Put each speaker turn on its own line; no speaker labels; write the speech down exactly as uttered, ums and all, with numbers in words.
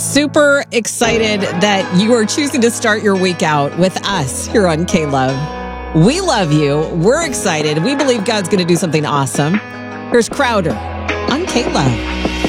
super excited that you are choosing to start your week out with us here on K-Love. We love you. We're excited. We believe God's going to do something awesome. Here's Crowder on K-Love.